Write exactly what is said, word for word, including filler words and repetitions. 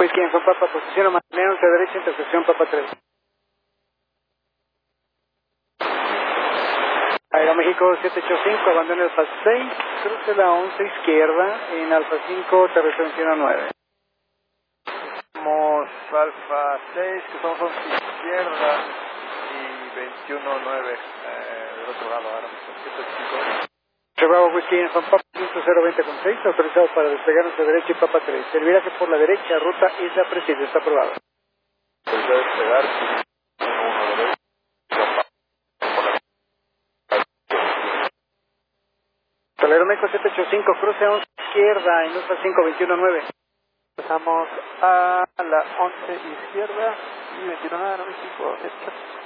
Whisky Info Papa, posición a mantener once derecha, intersección Papa tres. Aeroméxico siete ocho cinco, abandone Alfa seis, cruce la once izquierda, en Alfa cinco, aterriza veintiuno nueve. Somos Alfa seis, que somos once izquierda y veintiuno nueve eh, del otro lado, ahora mismo siete ocho cinco. Bravo Whisky Info Papa, cero veinte con seis, autorizado para despegar hacia derecha y Papa tres. El viraje por la derecha, ruta Isla Presidio, está aprobado. Autorizado a despegar, uno uno derecho. Aeroméxico siete ocho cinco, cruce a once izquierda, en Alfa cinco, veintiuno nueve. Pasamos a la once izquierda y veintiuno nueve, Aeroméxico siete ocho cinco.